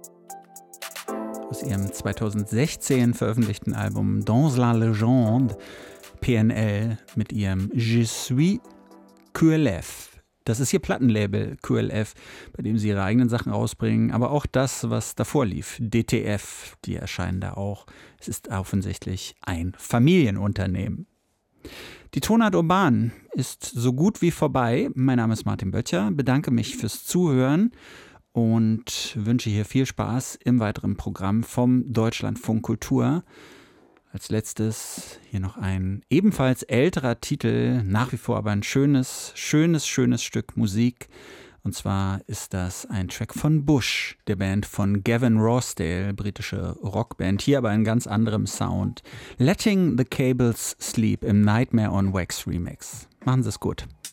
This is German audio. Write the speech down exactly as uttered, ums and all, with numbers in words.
Aus ihrem zweitausendsechzehn veröffentlichten Album Dans la Légende, P N L, mit ihrem Je suis Q L F. Das ist ihr Plattenlabel Q L F, bei dem sie ihre eigenen Sachen rausbringen, aber auch das, was davor lief, D T F, die erscheinen da auch. Es ist offensichtlich ein Familienunternehmen. Die Tonart Urban ist so gut wie vorbei. Mein Name ist Martin Böttcher, bedanke mich fürs Zuhören und wünsche hier viel Spaß im weiteren Programm vom Deutschlandfunk Kultur. Als letztes hier noch ein ebenfalls älterer Titel, nach wie vor aber ein schönes, schönes, schönes Stück Musik. Und zwar ist das ein Track von Bush, der Band von Gavin Rossdale, britische Rockband, hier aber in ganz anderem Sound. Letting the Cables Sleep im Nightmare on Wax Remix. Machen Sie es gut.